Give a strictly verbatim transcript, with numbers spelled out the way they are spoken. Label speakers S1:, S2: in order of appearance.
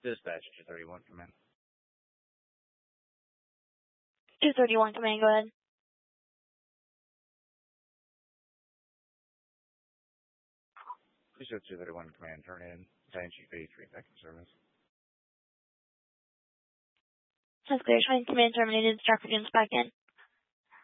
S1: Dispatch two thirty-one, come in.
S2: two thirty-one, come in, go ahead.
S1: Please show two thirty-one, command, turn in. Battalion Chief eighty-three, back in service.
S2: That's clear, trying command terminated, Stratford units back in.